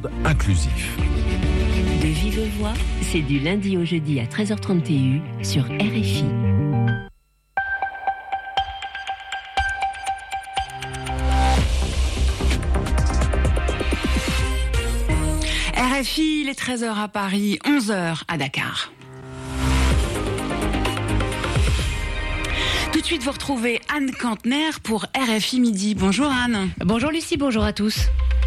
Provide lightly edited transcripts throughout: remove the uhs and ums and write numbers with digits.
monde inclusif. De vive voix, c'est du lundi au jeudi à 13h30 TU sur RFI. RFI, il est 13h à Paris, 11h à Dakar. Tout de suite, vous retrouvez Anne Kantner pour RFI Midi. Bonjour Anne. Bonjour Lucie, bonjour à tous.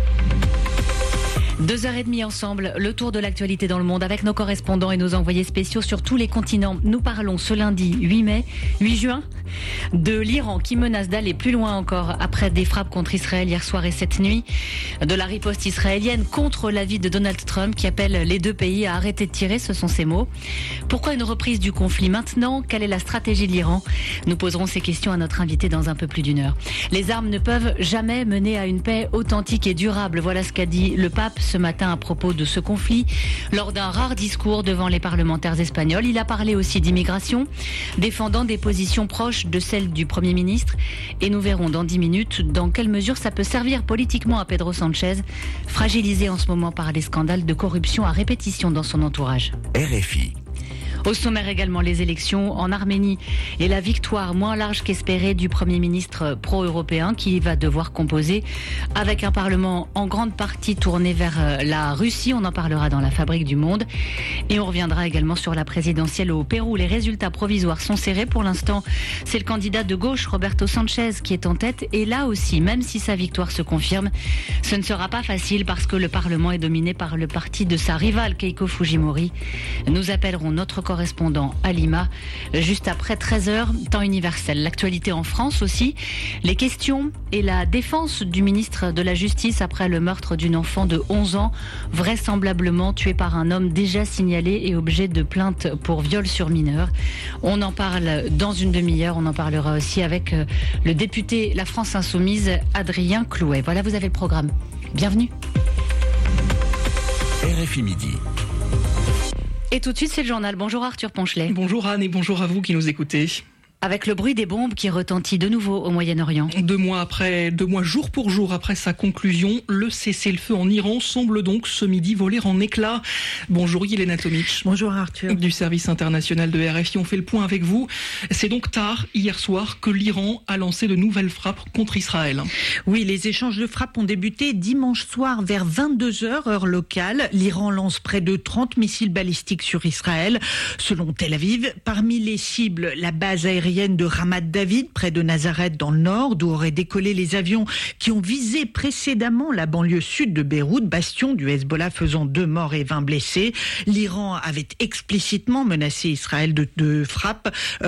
2h30 ensemble, le tour de l'actualité dans le monde avec nos correspondants et nos envoyés spéciaux sur tous les continents. Nous parlons ce lundi 8 juin, de l'Iran qui menace d'aller plus loin encore après des frappes contre Israël hier soir et cette nuit, de la riposte israélienne contre l'avis de Donald Trump qui appelle les deux pays à arrêter de tirer, ce sont ses mots. Pourquoi une reprise du conflit maintenant ? Quelle est la stratégie de l'Iran ? Nous poserons ces questions à notre invité dans un peu plus d'une heure. Les armes ne peuvent jamais mener à une paix authentique et durable. Voilà ce qu'a dit le pape ce matin à propos de ce conflit. Lors d'un rare discours devant les parlementaires espagnols, il a parlé aussi d'immigration, défendant des positions proches de celles du Premier ministre. Et nous verrons dans 10 minutes dans quelle mesure ça peut servir politiquement à Pedro Sánchez, fragilisé en ce moment par les scandales de corruption à répétition dans son entourage. RFI. Au sommaire également les élections en Arménie et la victoire moins large qu'espérée du Premier ministre pro-européen qui va devoir composer avec un Parlement en grande partie tourné vers la Russie. On en parlera dans la Fabrique du Monde. Et on reviendra également sur la présidentielle au Pérou. Les résultats provisoires sont serrés. Pour l'instant, c'est le candidat de gauche, Roberto Sanchez, qui est en tête. Et là aussi, même si sa victoire se confirme, ce ne sera pas facile parce que le Parlement est dominé par le parti de sa rivale, Keiko Fujimori. Nous appellerons notre correspondant à Lima, juste après 13h, temps universel. L'actualité en France aussi, les questions et la défense du ministre de la Justice après le meurtre d'une enfant de 11 ans, vraisemblablement tuée par un homme déjà signalé et objet de plainte pour viol sur mineur. On en parle dans une demi-heure, on en parlera aussi avec le député La France Insoumise, Adrien Clouet. Voilà, vous avez le programme. Bienvenue. RFI Midi. Et tout de suite, c'est le journal. Bonjour Arthur Ponchelet. Bonjour Anne et bonjour à vous qui nous écoutez. Avec le bruit des bombes qui retentit de nouveau au Moyen-Orient. 2 mois jour pour jour après sa conclusion, le cessez-le-feu en Iran semble donc ce midi voler en éclats. Bonjour Yelena Tomic. Bonjour Arthur. Du service international de RFI, on fait le point avec vous. C'est donc tard, hier soir, que l'Iran a lancé de nouvelles frappes contre Israël. Oui, les échanges de frappes ont débuté dimanche soir vers 22h, heure locale. L'Iran lance près de 30 missiles balistiques sur Israël. Selon Tel Aviv, parmi les cibles, la base aérienne de Ramat David, près de Nazareth dans le nord, d'où auraient décollé les avions qui ont visé précédemment la banlieue sud de Beyrouth, bastion du Hezbollah faisant 2 morts et 20 blessés. L'Iran avait explicitement menacé Israël de frappes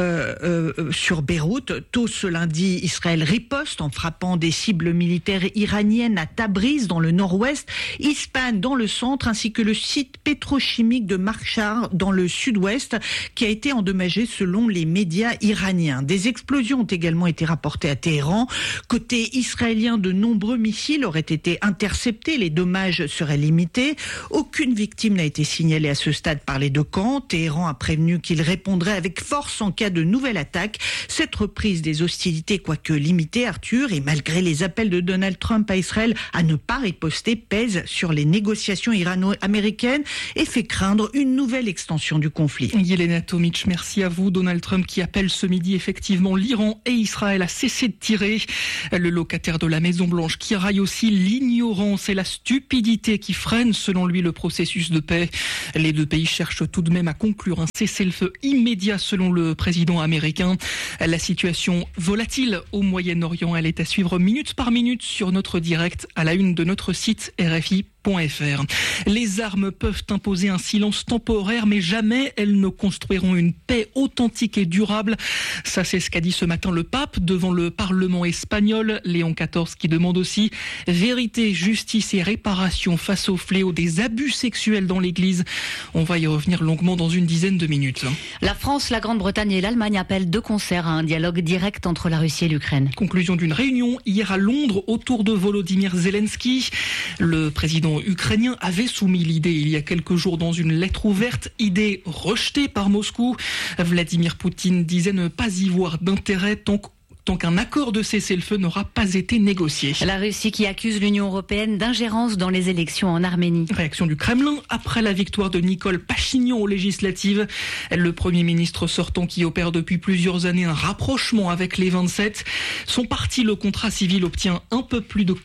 sur Beyrouth. Tôt ce lundi, Israël riposte en frappant des cibles militaires iraniennes à Tabriz dans le nord-ouest, Ispahan dans le centre, ainsi que le site pétrochimique de Marchar dans le sud-ouest, qui a été endommagé selon les médias iraniens. Des explosions ont également été rapportées à Téhéran. Côté israélien, de nombreux missiles auraient été interceptés. Les dommages seraient limités. Aucune victime n'a été signalée à ce stade par les deux camps. Téhéran a prévenu qu'il répondrait avec force en cas de nouvelle attaque. Cette reprise des hostilités, quoique limitée, Arthur, et malgré les appels de Donald Trump à Israël à ne pas riposter, pèse sur les négociations irano-américaines et fait craindre une nouvelle extension du conflit. Yelena Tomic, merci à vous. Donald Trump qui appelle ce midi effectivement l'Iran et Israël à cesser de tirer. Le locataire de la Maison-Blanche qui raille aussi l'ignorance et la stupidité qui freinent selon lui le processus de paix. Les deux pays cherchent tout de même à conclure un cessez-le-feu immédiat selon le président américain. La situation volatile au Moyen-Orient, elle est à suivre minute par minute sur notre direct à la une de notre site RFI. Les armes peuvent imposer un silence temporaire, mais jamais elles ne construiront une paix authentique et durable. Ça, c'est ce qu'a dit ce matin le pape devant le Parlement espagnol, Léon XIV, qui demande aussi vérité, justice et réparation face au fléau des abus sexuels dans l'Église. On va y revenir longuement dans une dizaine de minutes. La France, la Grande-Bretagne et l'Allemagne appellent de concert à un dialogue direct entre la Russie et l'Ukraine. Conclusion d'une réunion hier à Londres autour de Volodymyr Zelensky. Le président ukrainien avait soumis l'idée il y a quelques jours dans une lettre ouverte, idée rejetée par Moscou. Vladimir Poutine disait ne pas y voir d'intérêt tant tant qu'un accord de cessez-le-feu n'aura pas été négocié. La Russie qui accuse l'Union européenne d'ingérence dans les élections en Arménie. Réaction du Kremlin après la victoire de Nicole Pachinian aux législatives. Le Premier ministre sortant qui opère depuis plusieurs années un rapprochement avec les 27. Son parti, le Contrat civil, obtient un peu plus de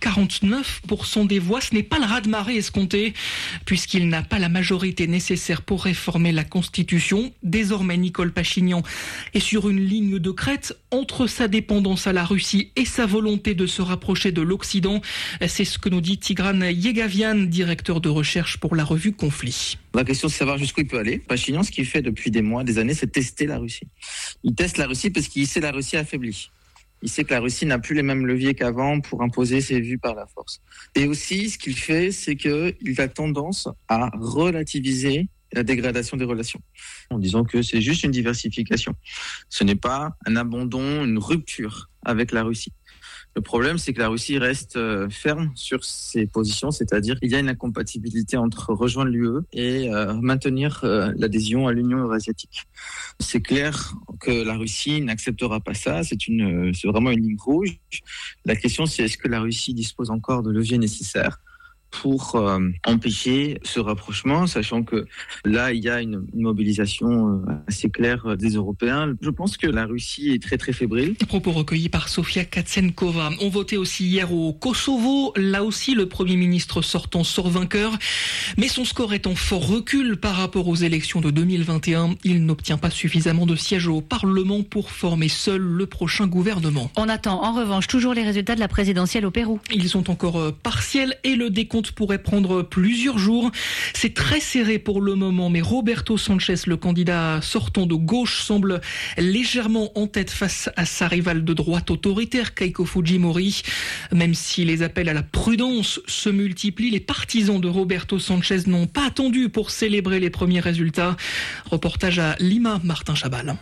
49% des voix. Ce n'est pas le raz-de-marée escompté, puisqu'il n'a pas la majorité nécessaire pour réformer la Constitution. Désormais, Nicole Pachinian est sur une ligne de crête entre sa dépendance à la Russie et sa volonté de se rapprocher de l'Occident. C'est ce que nous dit Tigran Yegavian, directeur de recherche pour la revue Conflit. La question, c'est de savoir jusqu'où il peut aller. Pachinian, ce qu'il fait depuis des mois, des années, c'est tester la Russie. Il teste la Russie parce qu'il sait la Russie affaiblie. Il sait que la Russie n'a plus les mêmes leviers qu'avant pour imposer ses vues par la force. Et aussi, ce qu'il fait, c'est qu'il a tendance à relativiser la dégradation des relations, en disant que c'est juste une diversification. Ce n'est pas un abandon, une rupture avec la Russie. Le problème, c'est que la Russie reste ferme sur ses positions, c'est-à-dire qu'il y a une incompatibilité entre rejoindre l'UE et maintenir l'adhésion à l'Union eurasiatique. C'est clair que la Russie n'acceptera pas ça, c'est vraiment une ligne rouge. La question, c'est est-ce que la Russie dispose encore de leviers nécessaires pour empêcher ce rapprochement, sachant que là, il y a une mobilisation assez claire des Européens. Je pense que la Russie est très très fébrile. Propos recueillis par Sofia Katsenkova. On votait aussi hier au Kosovo. Là aussi, le Premier ministre sortant sort vainqueur. Mais son score est en fort recul par rapport aux élections de 2021. Il n'obtient pas suffisamment de sièges au Parlement pour former seul le prochain gouvernement. On attend en revanche toujours les résultats de la présidentielle au Pérou. Ils sont encore partiels et le décompte pourrait prendre plusieurs jours. C'est très serré pour le moment, mais Roberto Sanchez, le candidat sortant de gauche, semble légèrement en tête face à sa rivale de droite autoritaire, Keiko Fujimori. Même si les appels à la prudence se multiplient, les partisans de Roberto Sanchez n'ont pas attendu pour célébrer les premiers résultats. Reportage à Lima, Martin Chabal.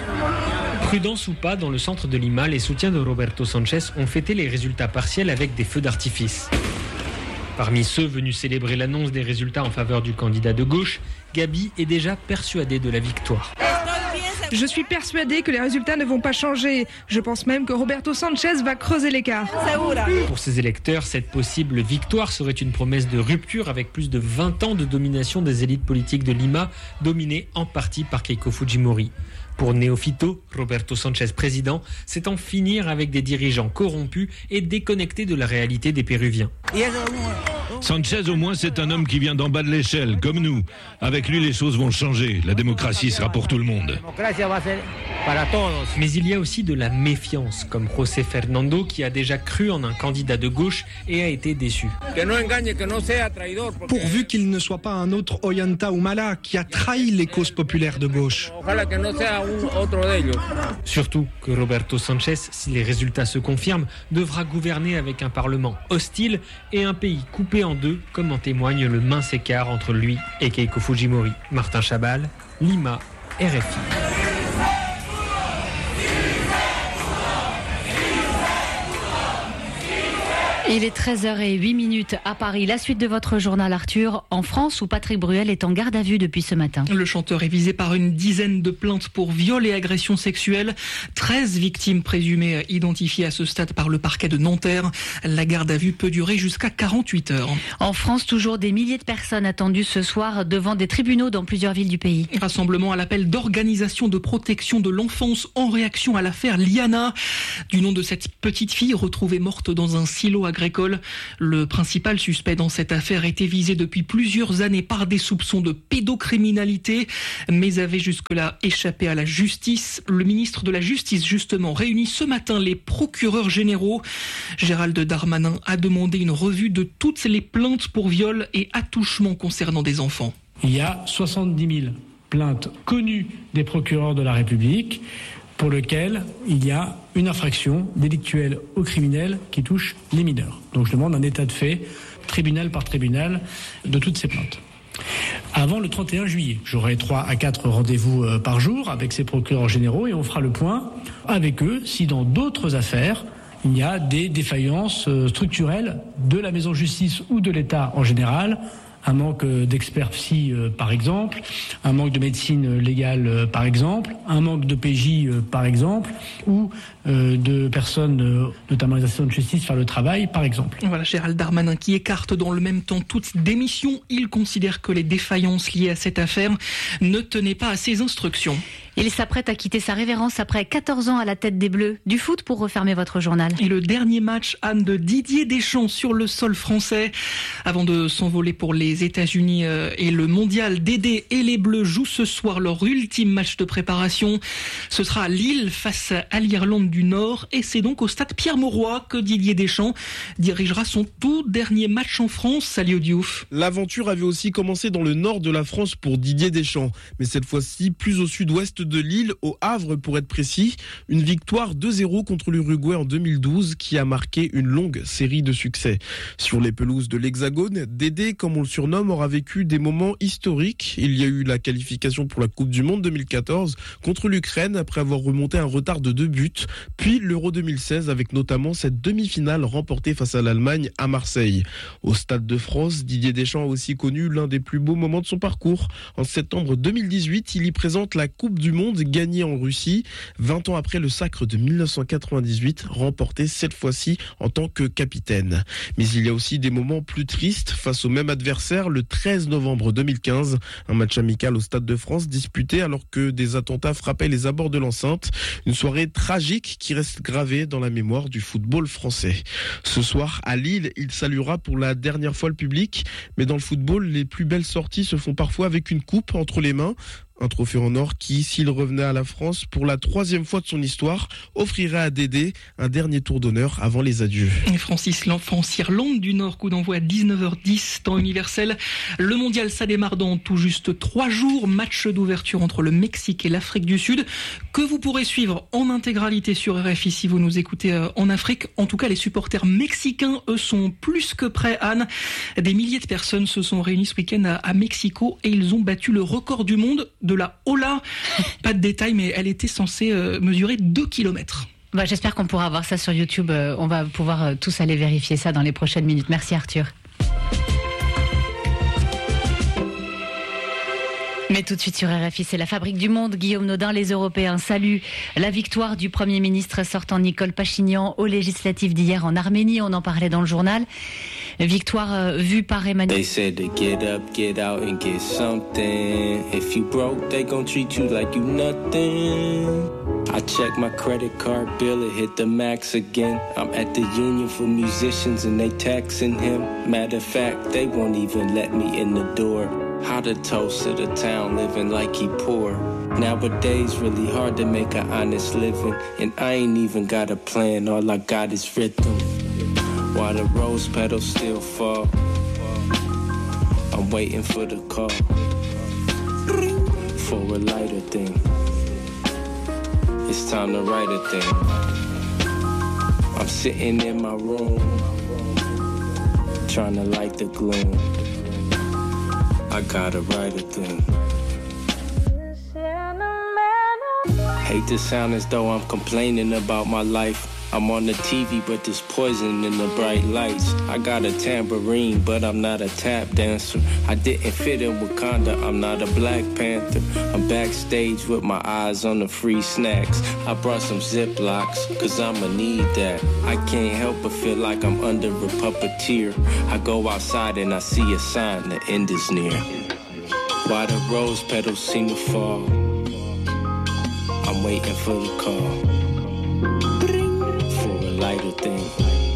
Prudence ou pas, dans le centre de Lima, les soutiens de Roberto Sanchez ont fêté les résultats partiels avec des feux d'artifice. Parmi ceux venus célébrer l'annonce des résultats en faveur du candidat de gauche, Gabi est déjà persuadée de la victoire. Je suis persuadée que les résultats ne vont pas changer. Je pense même que Roberto Sanchez va creuser l'écart. Pour ses électeurs, cette possible victoire serait une promesse de rupture avec plus de 20 ans de domination des élites politiques de Lima, dominées en partie par Keiko Fujimori. Pour Néofito, Roberto Sanchez président, c'est en finir avec des dirigeants corrompus et déconnectés de la réalité des Péruviens. Sanchez, au moins, c'est un homme qui vient d'en bas de l'échelle, comme nous. Avec lui, les choses vont changer. La démocratie sera pour tout le monde. Mais il y a aussi de la méfiance, comme José Fernando, qui a déjà cru en un candidat de gauche et a été déçu. Pourvu qu'il ne soit pas un autre Ollanta Humala qui a trahi les causes populaires de gauche. Surtout que Roberto Sanchez, si les résultats se confirment, devra gouverner avec un parlement hostile et un pays coupé en deux, comme en témoigne le mince écart entre lui et Keiko Fujimori. Martin Chabal, Lima, RFI. Il est 13h08 à Paris. La suite de votre journal, Arthur, en France où Patrick Bruel est en garde à vue depuis ce matin. Le chanteur est visé par une dizaine de plaintes pour viol et agression sexuelle. 13 victimes présumées identifiées à ce stade par le parquet de Nanterre. La garde à vue peut durer jusqu'à 48 heures. En France, toujours des milliers de personnes attendues ce soir devant des tribunaux dans plusieurs villes du pays. Rassemblement à l'appel d'organisation de protection de l'enfance en réaction à l'affaire Liana, du nom de cette petite fille retrouvée morte dans un silo agricole. Le principal suspect dans cette affaire était visé depuis plusieurs années par des soupçons de pédocriminalité, mais avait jusque-là échappé à la justice. Le ministre de la Justice, justement, réunit ce matin les procureurs généraux. Gérald Darmanin a demandé une revue de toutes les plaintes pour viol et attouchement concernant des enfants. Il y a 70 000 plaintes connues des procureurs de la République, pour lequel il y a une infraction délictuelle ou criminelle qui touche les mineurs. Donc je demande un état de fait, tribunal par tribunal, de toutes ces plaintes. Avant le 31 juillet, j'aurai 3 à 4 rendez-vous par jour avec ces procureurs généraux et on fera le point avec eux si dans d'autres affaires, il y a des défaillances structurelles de la maison de justice ou de l'État en général, un manque d'experts psy, par exemple, un manque de médecine légale, par exemple, un manque de PJ, par exemple, ou de personnes, notamment les assistants de justice, faire le travail, par exemple. Voilà Gérald Darmanin qui écarte dans le même temps toute démission. Il considère que les défaillances liées à cette affaire ne tenaient pas à ses instructions. Il s'apprête à quitter sa révérence après 14 ans à la tête des Bleus. Du foot pour refermer votre journal. Et le dernier match, Anne, de Didier Deschamps sur le sol français. Avant de s'envoler pour les États-Unis et le mondial, Dédé et les Bleus jouent ce soir leur ultime match de préparation. Ce sera à Lille face à l'Irlande du Nord. Et c'est donc au stade Pierre-Mauroy que Didier Deschamps dirigera son tout dernier match en France. Salut Diouf. L'aventure avait aussi commencé dans le nord de la France pour Didier Deschamps. Mais cette fois-ci, plus au sud-ouest de Lille, au Havre pour être précis. Une victoire 2-0 contre l'Uruguay en 2012 qui a marqué une longue série de succès. Sur les pelouses de l'Hexagone, Dédé, comme on le surnomme, aura vécu des moments historiques. Il y a eu la qualification pour la Coupe du Monde 2014 contre l'Ukraine après avoir remonté un retard de 2 buts. Puis l'Euro 2016 avec notamment cette demi-finale remportée face à l'Allemagne à Marseille. Au Stade de France, Didier Deschamps a aussi connu l'un des plus beaux moments de son parcours. En septembre 2018, il y présente la Coupe du Monde gagnée en Russie, 20 ans après le sacre de 1998, remporté cette fois-ci en tant que capitaine. Mais il y a aussi des moments plus tristes face au même adversaire le 13 novembre 2015, un match amical au Stade de France disputé alors que des attentats frappaient les abords de l'enceinte. Une soirée tragique qui reste gravée dans la mémoire du football français. Ce soir, à Lille, il saluera pour la dernière fois le public, mais dans le football, les plus belles sorties se font parfois avec une coupe entre les mains. Un trophée en or qui, s'il revenait à la France pour la 3e fois de son histoire, offrirait à Dédé un dernier tour d'honneur avant les adieux. Et France-Irlande du Nord, coup d'envoi à 19h10 temps universel. Le mondial, ça démarre dans tout juste 3 jours. Match d'ouverture entre le Mexique et l'Afrique du Sud, que vous pourrez suivre en intégralité sur RFI si vous nous écoutez en Afrique. En tout cas, les supporters mexicains, eux, sont plus que prêts, Anne. Des milliers de personnes se sont réunies ce week-end à Mexico et ils ont battu le record du monde de la Ola. Pas de détails, mais elle était censée mesurer 2 km. J'espère qu'on pourra voir ça sur YouTube. On va pouvoir tous aller vérifier ça dans les prochaines minutes. Merci Arthur. Mais tout de suite sur RFI, c'est la fabrique du monde. Guillaume Nodin, les Européens saluent la victoire du Premier ministre sortant Nicole Pachinian aux législatives d'hier en Arménie. On en parlait dans le journal. Victoire vue par Emmanuel. They said to get up, get out and get something. If you broke, they gon' treat you like you nothing. I check my credit card bill, it hit the max again. I'm at the union for musicians and they taxing him. Matter of fact, they won't even let me in the door. How the toast of the town living like he poor. Nowadays really hard to make an honest living. And I ain't even got a plan, all I got is rhythm. While the rose petals still fall, I'm waiting for the call, for a lighter thing. It's time to write a thing. I'm sitting in my room, trying to light the gloom. I gotta write a thing. Hate to sound as though I'm complaining about my life. I'm on the TV, but there's poison in the bright lights. I got a tambourine, but I'm not a tap dancer. I didn't fit in Wakanda, I'm not a Black Panther. I'm backstage with my eyes on the free snacks. I brought some Ziplocs, cause I'ma need that. I can't help but feel like I'm under a puppeteer. I go outside and I see a sign, the end is near. While the rose petals seem to fall, I'm waiting for the call. Lighter thing,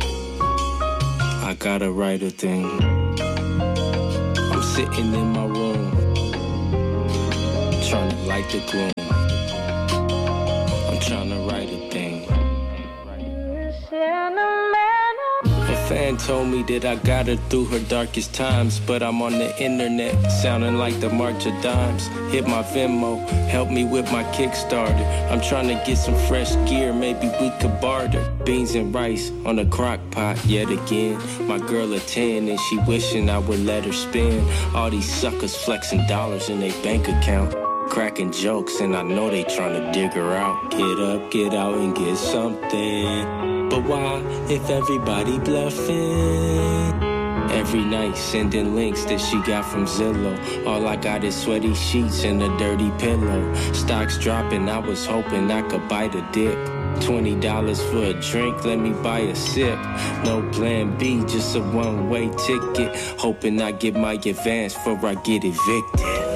I gotta write a thing. I'm sitting in my room, trying to light the gloom. I'm trying to write a thing. A fan told me that I got her through her darkest times, but I'm on the internet, sounding like the March of Dimes. Hit my Venmo, help me with my Kickstarter. I'm trying to get some fresh gear, maybe we could barter. Beans and rice on a crock pot yet again. My girl a 10 and she wishing I would let her spend. All these suckers flexing dollars in their bank account, cracking jokes and I know they trying to dig her out. Get up, get out and get something. But why if everybody bluffing? Every night sending links that she got from Zillow. All I got is sweaty sheets and a dirty pillow. Stocks dropping, I was hoping I could bite a dip. $20 for a drink, let me buy a sip. No plan B, just a one-way ticket. Hoping I get my advance before I get evicted.